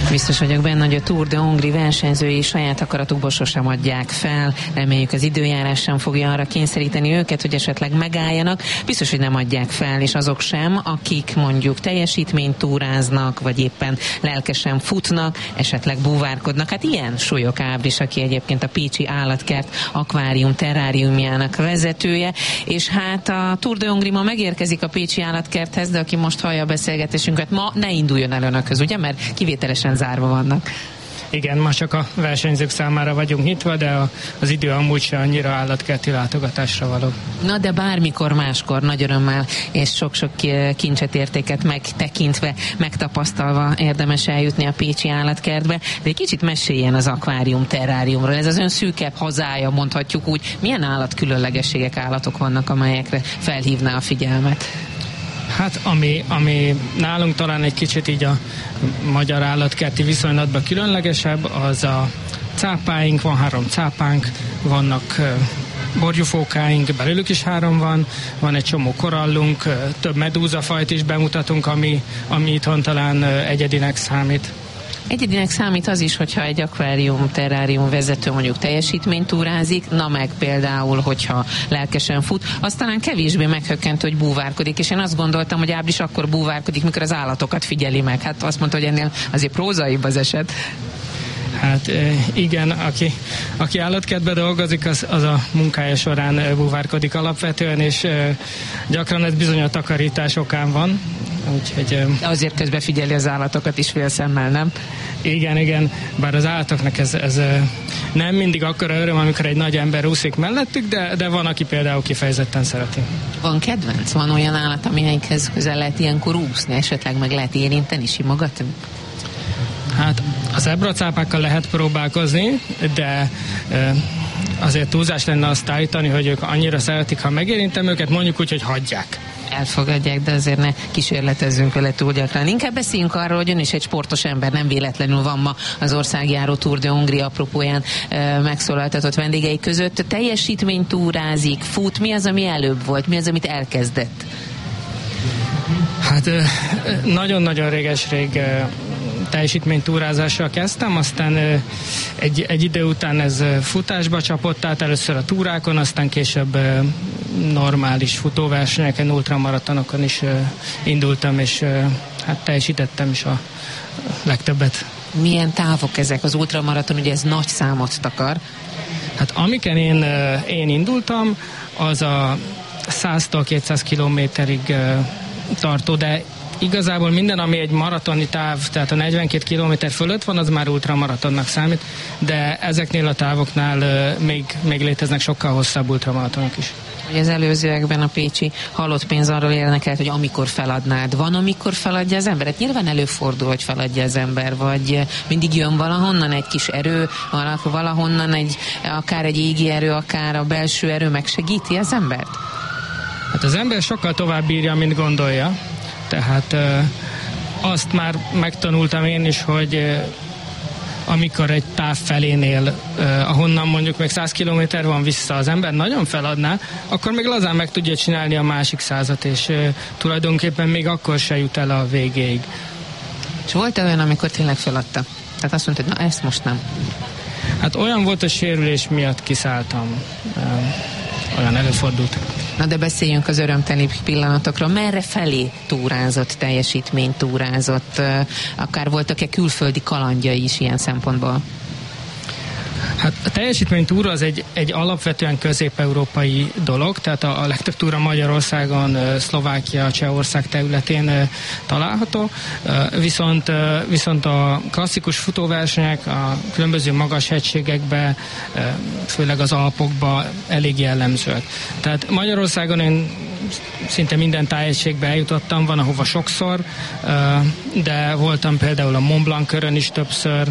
Biztos vagyok benne, hogy a Tour de Hongrie versenyzői saját akaratukból sosem adják fel. Reméljük, az időjárás sem fogja arra kényszeríteni őket, hogy esetleg megálljanak. Biztos, hogy nem adják fel, és azok sem, akik mondjuk teljesítményt túráznak, vagy éppen lelkesen futnak, esetleg búvárkodnak. Hát ilyen Súlyog Ábris, aki egyébként a Pécsi Állatkert akvárium terráriumjának vezetője, és hát a Tour de Hongrie ma megérkezik a Pécsi Állatkerthez, de aki most hallja a beszélgetésünket, ma ne induljon el önökhöz, ugye? Mert kivételesen zárva vannak. Igen, ma csak a versenyzők számára vagyunk nyitva, de az idő amúgy se annyira állatkerti látogatásra való. Na de bármikor máskor nagy örömmel és sok-sok kincset, értéket megtekintve, megtapasztalva érdemes eljutni a Pécsi Állatkertbe. De egy kicsit meséljen az akvárium terráriumról. Ez az ön szűkebb hazája, mondhatjuk úgy. Milyen állatkülönlegességek, állatok vannak, amelyekre felhívná a figyelmet? Hát ami nálunk talán egy kicsit így a magyar állatkerti viszonylatban különlegesebb, az a cápáink, van 3 cápánk, vannak borjufókáink, belőlük is 3 van egy csomó korallunk, több medúzafajt is bemutatunk, ami itthon talán egyedinek számít. Egyedinek számít az is, hogyha egy akvárium, terrárium vezető mondjuk teljesítménytúrázik, na meg például, hogyha lelkesen fut, az talán kevésbé meghökkentő, hogy búvárkodik, és én azt gondoltam, hogy Ábris akkor búvárkodik, mikor az állatokat figyeli meg. Hát azt mondta, hogy ennél azért prózaibb az eset. Hát igen, aki állatkertben dolgozik, az a munkája során búvárkodik alapvetően, és gyakran ez bizony a takarítás okán van. Úgyhogy, azért közben figyeli az állatokat is félszemmel, nem? Igen, bár az állatoknak ez nem mindig akkora öröm, amikor egy nagy ember úszik mellettük, de van, aki például kifejezetten szereti. Van kedvenc? Van olyan állat, amelyikhez közel lehet ilyenkor úszni, esetleg meg lehet érinteni, simogatni? Hát a zebracápákkal lehet próbálkozni, de azért túlzás lenne azt állítani, hogy ők annyira szeretik, ha megérintem őket, mondjuk úgy, hogy hagyják. Elfogadják, de azért ne kísérletezzünk vele túl gyakran. Inkább beszéljünk arról, hogy ön is egy sportos ember, nem véletlenül van ma az országjáró Tour de Hongrie apropóján megszólaltatott vendégei között. Teljesítménytúrázik, fut, mi az, ami előbb volt, mi az, amit elkezdett? Hát nagyon-nagyon réges-rég teljesítménytúrázással kezdtem, aztán egy idő után ez futásba csapott át, először a túrákon, aztán később normális futóversenyeken, ultramaratonokon is indultam, és hát teljesítettem is a legtöbbet. Milyen távok ezek? Az ultramaraton, ugye ez nagy számot takar. Hát amiken én indultam, az a 100-tól 200 kilométerig tartó, de igazából minden, ami egy maratoni táv, tehát a 42 kilométer fölött van, az már ultramaratonnak számít, de ezeknél a távoknál még léteznek sokkal hosszabb ultramaratonok is. Az előzőekben a pécsi halott pénz arról érnek el, hogy amikor feladnád. Van, amikor feladja az ember? Hát nyilván előfordul, hogy feladja az ember, vagy mindig jön valahonnan egy kis erő, valahonnan akár egy égi erő, akár a belső erő megsegíti az embert? Hát az ember sokkal tovább bírja, mint gondolja. Tehát azt már megtanultam én is, hogy amikor egy táv felénél, ahonnan mondjuk még 100 kilométer van vissza, az ember nagyon feladná, akkor még lazán meg tudja csinálni a másik 100-at, és tulajdonképpen még akkor se jut el a végéig. És volt olyan, amikor tényleg feladta? Tehát azt mondta, hogy na ezt most nem. Hát olyan volt, hogy sérülés miatt kiszálltam. Olyan előfordult. Na de beszéljünk az örömteli pillanatokról. Merre felé túrázott, teljesítmény túrázott? Akár voltak-e külföldi kalandjai is ilyen szempontból? Hát a teljesítménytúra az egy alapvetően közép-európai dolog, tehát a legtöbb túra Magyarországon, Szlovákia, Csehország területén található, viszont a klasszikus futóversenyek a különböző magas hegységekben, főleg az Alpokban elég jellemzőek. Tehát Magyarországon én szinte minden tájegységbe eljutottam, van ahova sokszor, de voltam például a Mont Blanc körön is többször,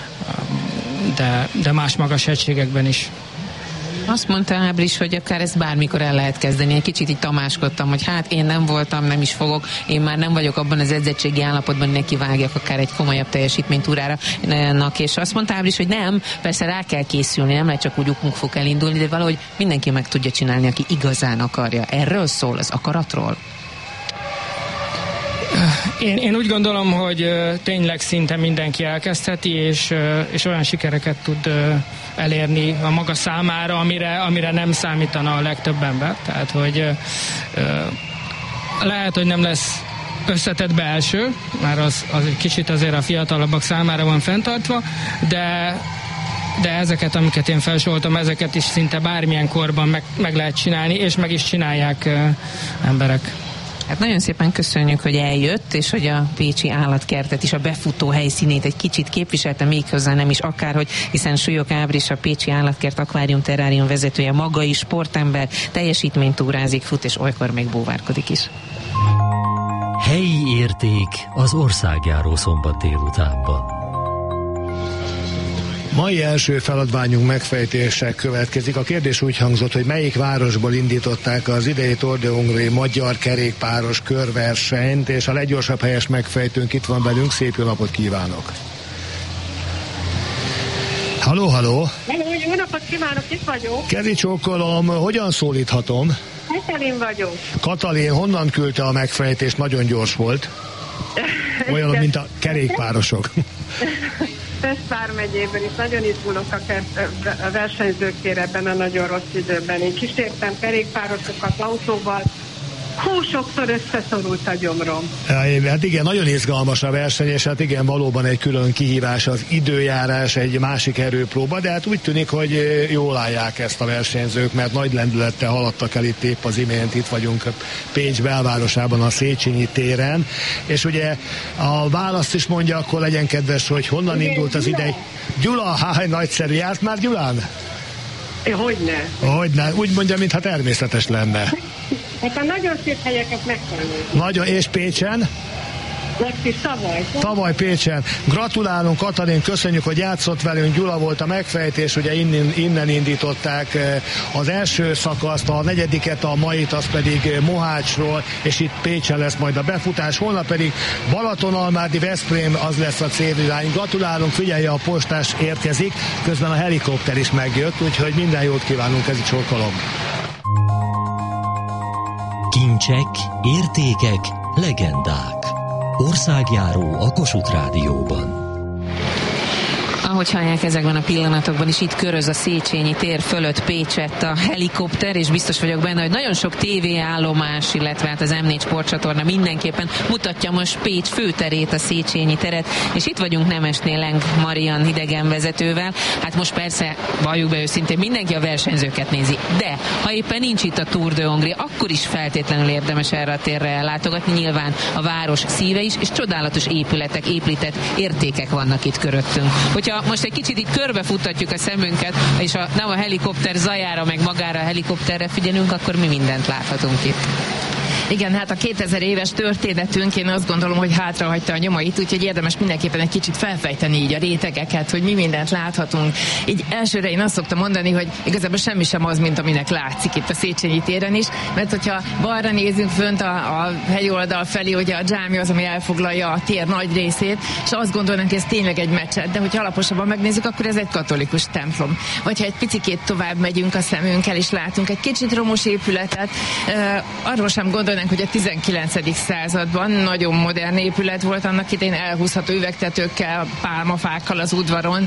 de más magas hegységekben is. Azt mondta Ábris, hogy akár ezt bármikor el lehet kezdeni. Egy kicsit így tamáskodtam, hogy hát én nem voltam, nem is fogok, én már nem vagyok abban az edzettségi állapotban, hogy nekivágjak akár egy komolyabb teljesítménytúrára. És azt mondta Ábris, hogy nem, persze rá kell készülni, nem lehet csak úgy fog elindulni, de valahogy mindenki meg tudja csinálni, aki igazán akarja. Erről szól, az akaratról? Én úgy gondolom, hogy tényleg szinte mindenki elkezdheti, és olyan sikereket tud elérni a maga számára, amire nem számítana a legtöbb ember. Tehát, hogy lehet, hogy nem lesz összetett belső, már az egy kicsit azért a fiatalabbak számára van fenntartva, de ezeket, amiket én felsoroltam, ezeket is szinte bármilyen korban meg lehet csinálni, és meg is csinálják emberek. Hát nagyon szépen köszönjük, hogy eljött, és hogy a pécsi állatkertet is, a befutó helyszínét egy kicsit képviselte, méghozzá nem is akárhogy, hiszen Súlyog Ábris, a Pécsi Állatkert akvárium terrárium vezetője, maga is sportember, teljesítménytúrázik, fut, és olykor még búvárkodik is. Helyi érték az országjáró szombat délutánban. Mai első feladványunk megfejtése következik. A kérdés úgy hangzott, hogy melyik városból indították az idei Tour de Hongrie magyar kerékpáros körversenyt, és a leggyorsabb helyes megfejtőnk itt van velünk. Szép jó napot kívánok! Halló, halló! Jó napot kívánok, itt vagyok! Kezi csókolom, hogyan szólíthatom? Katalin vagyok. Katalin, honnan küldte a megfejtést? Nagyon gyors volt. Olyan, mint a kerékpárosok. Pest megyében is nagyon izgulok a versenyzőkért ebben a nagyon rossz időben. Én kísértem kerékpárosokat autóval, sokszor összeszorult a gyomrom. Hát igen, nagyon izgalmas a verseny, és hát igen, valóban egy külön kihívás az időjárás, egy másik erőpróba, de hát úgy tűnik, hogy jól állják ezt a versenyzők, mert nagy lendülettel haladtak el itt épp az imént, itt vagyunk Pécs belvárosában, a Széchenyi téren, és ugye a választ is mondja, akkor legyen kedves, hogy honnan indult az idei. Gyula, nagyszerű, járt már Gyulán? Hogyne, úgy mondja, mintha természetes lenne. Hát a nagyon szép helyeket megtanulni. Nagyon, és Pécsen? Tavaly Pécsen. Gratulálunk, Katalin, köszönjük, hogy játszott velünk. Gyula volt a megfejtés, ugye innen indították az első szakaszt, a negyediket, a mait, az pedig Mohácsról, és itt Pécsen lesz majd a befutás. Holnap pedig Balatonalmádi, Veszprém, az lesz a célirány. Gratulálunk, figyelje, a postás érkezik, közben a helikopter is megjött, úgyhogy minden jót kívánunk, ez itt csókolom. Kincsek, értékek, legendák. Országjáró a Kossuth Rádióban. Ahogy hallják, ezekben a pillanatokban is itt köröz a Széchenyi tér fölött Pécsett a helikopter, és biztos vagyok benne, hogy nagyon sok tévéállomás, illetve hát az M4 sportcsatorna mindenképpen mutatja most Pécs főterét, a Széchenyi teret, és itt vagyunk Nemesnél Lenk Marian idegenvezetővel. Hát most persze, valljuk be őszintén, mindenki a versenyzőket nézi, de ha éppen nincs itt a Tour de Hongrie, akkor is feltétlenül érdemes erre a térre ellátogatni. Nyilván a város szíve is, és csodálatos épületek, épített értékek vannak itt köröttünk. Hogyha most egy kicsit itt körbefutatjuk a szemünket, és nem a helikopter zajára, meg magára a helikopterre figyelünk, akkor mi mindent láthatunk itt. Igen, hát a 2000 éves történetünk, én azt gondolom, hogy hátrahagyta a nyomait, úgyhogy érdemes mindenképpen egy kicsit felfejteni így a rétegeket, hogy mi mindent láthatunk. Így elsőre én azt szoktam mondani, hogy igazából semmi sem az, mint aminek látszik itt a Széchenyi téren is, mert hogyha balra nézünk fönt a hegyoldal felé, ugye a dzsámi az, ami elfoglalja a tér nagy részét, és azt gondolnánk, hogy ez tényleg egy mecset, de hogyha alaposabban megnézzük, akkor ez egy katolikus templom. Vagy ha egy picikét tovább megyünk a szemünkkel, és látunk egy kicsit romos épületet, arról sem gondolnánk, hogy a 19. században nagyon modern épület volt, annak idején elhúzható üvegtetőkkel, pálmafákkal az udvaron.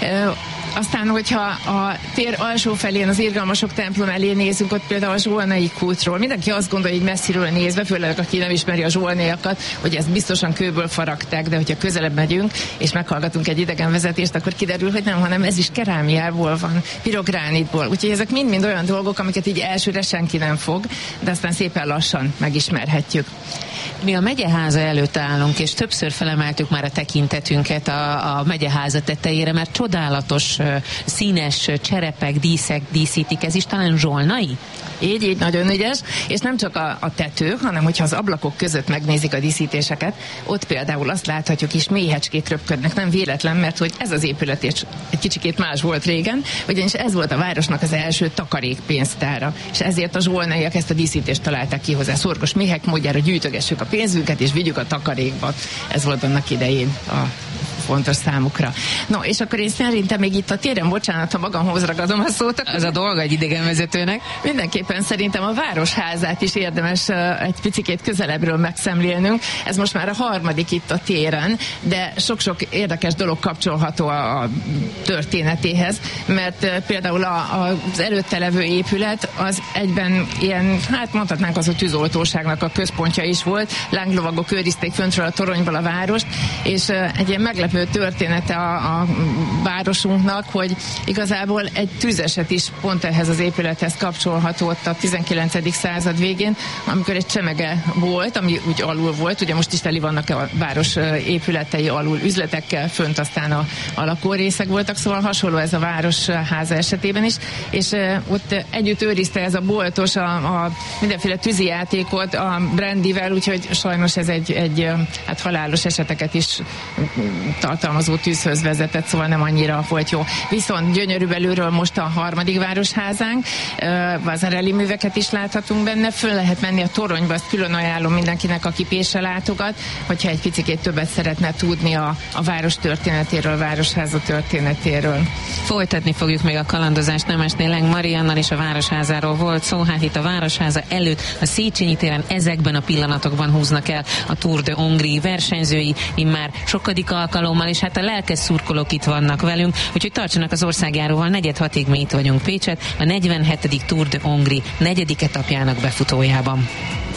Aztán, hogyha a tér alsó felén az irgalmasok templom elé nézünk, ott például a zsolnai kútról. Mindenki azt gondolja, hogy messziről nézve, főleg aki nem ismeri a zsolnaiakat, hogy ezt biztosan kőből faragták, de hogyha közelebb megyünk, és meghallgatunk egy idegenvezetést, akkor kiderül, hogy nem, hanem ez is kerámiából van, pirogránitból. Úgyhogy ezek mind-mind olyan dolgok, amiket így elsőre senki nem fog, de aztán szépen lassan megismerhetjük. Mi a megyeháza előtt állunk, és többször felemeltük már a tekintetünket a megyeháza tetejére, mert csodálatos színes cserepek, díszek díszítik. Ez is talán zsolnai? Így, nagyon ügyes, és nem csak a tető, hanem hogyha az ablakok között megnézik a díszítéseket, ott például azt láthatjuk is, méhecskék röpködnek, nem véletlen, mert hogy ez az épület is egy kicsikét más volt régen, ugyanis ez volt a városnak az első takarékpénztára, és ezért a zsolnaiak ezt a díszítést találták ki hozzá. Szorgos méhek módjára gyűjtögessük a pénzünket, és vigyük a takarékba. Ez volt annak idején a fontos számukra. No, és akkor én szerintem még itt a téren, bocsánat, ha magamhoz ragadom a szót, az a dolga egy idegenvezetőnek. Mindenképpen szerintem a Városházát is érdemes egy picikét közelebbről megszemlélnünk. Ez most már a harmadik itt a téren, de sok-sok érdekes dolog kapcsolható a történetéhez, mert például az előtte levő épület az egyben ilyen, hát mondhatnánk az a tűzoltóságnak a központja is volt. Lánglovagok őrizték föntről a toronyból a várost, és egy ilyen meglepő története a városunknak, hogy igazából egy tűzeset is pont ehhez az épülethez kapcsolható ott a 19. század végén, amikor egy csemege volt, ami úgy alul volt, ugye most is teli vannak a város épületei alul üzletekkel, fönt aztán a lakórészek voltak, szóval hasonló ez a Városháza esetében is, és ott együtt őrizte ez a boltos a mindenféle tűzijátékot a brandivel, úgyhogy sajnos ez egy hát halálos eseteket is tartalmazó tűzhöz vezetett, szóval nem annyira volt jó. Viszont gyönyörű belülről most a harmadik Városházánk, vazarelli műveket is láthatunk benne, föl lehet menni a toronyba, azt külön ajánlom mindenkinek, aki Pécsre látogat, hogyha egy picikét többet szeretne tudni a város történetéről, a Városháza történetéről. Folytatni fogjuk még a kalandozást Nemesné Lenk Mariannal, és a Városházáról volt szó. Hát itt a Városháza előtt a Széchenyi téren ezekben a pillanatokban húznak el a Tour de Hongrie versenyzői, immár sokadik alkalommal, és hát a lelkes szurkolók itt vannak velünk, úgyhogy tartsanak az országjáróval, 4-6-ig mi itt vagyunk Pécset, a 47. Tour de Hongrie 4. etapjának befutójában.